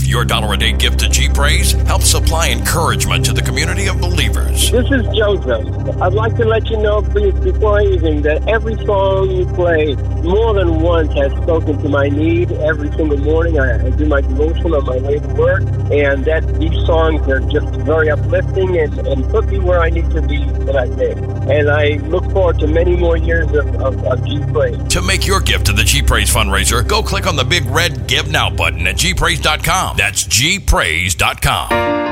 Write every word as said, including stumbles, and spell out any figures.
Your dollar a day gift to G-Praise helps supply encouragement to the community of believers. This is Joseph. I'd like to let you know before anything that every song you play more than once has spoken to my need. Every single morning I, I do my devotion on my way to work, and that these songs are just very uplifting and, and put me where I need to be for that day. And I look forward to many more years of, of, of G-Praise. To make your gift to the G-Praise fundraiser, go click on the big red Give Now button at G praise dot com. That's G praise dot com.